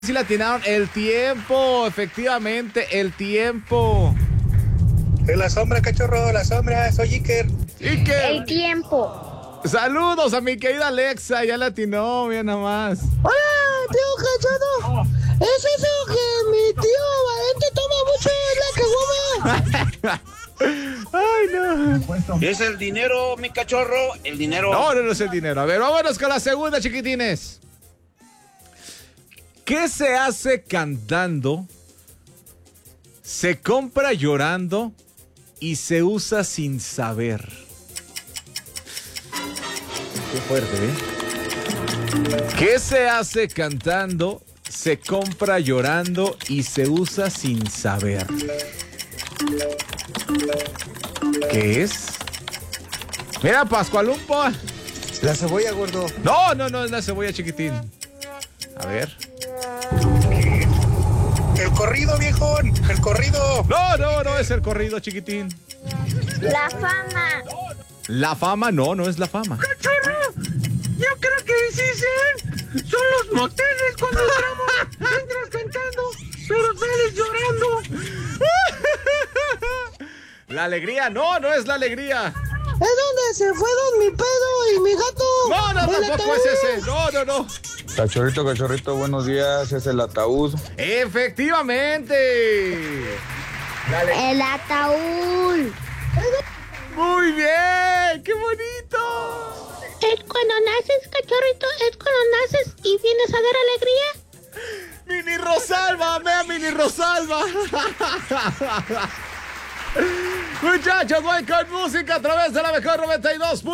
Sí la atinaron. El tiempo, efectivamente, el tiempo. De la sombra, cachorro, la sombra, soy Iker. El tiempo. Saludos a mi querida Alexa, ya la atinó, mira nada más. Hola, tío Cachado. Es eso que mi tío Valente toma mucho, es la caguama. Ay, no. Es el dinero, mi cachorro, el dinero. No es el dinero. A ver, vámonos con la segunda, chiquitines. ¿Qué se hace cantando, se compra llorando y se usa sin saber? Qué fuerte, ¿eh? ¿Qué se hace cantando, se compra llorando y se usa sin saber? ¿Qué es? Mira, Pascualumpo. La cebolla, gordo. No es la cebolla, chiquitín. A ver. El corrido, viejón. El corrido. No es el corrido, chiquitín. La fama. La fama, no es la fama. ¡Cachorro! Yo creo que sí, son los moteles cuando entras cantando, pero sales llorando. La alegría, no es la alegría. Es donde se fueron mi pedo y mi gato. No, tampoco es ese. No. Cachorrito, buenos días, es el ataúd. Efectivamente. El ataúd. Muy bien, qué bonito. Es cuando naces, cachorrito, es cuando naces y vienes a dar alegría. Mini Rosalba, vea Mini Rosalba. Muchachos, voy con música a través de la mejor 92.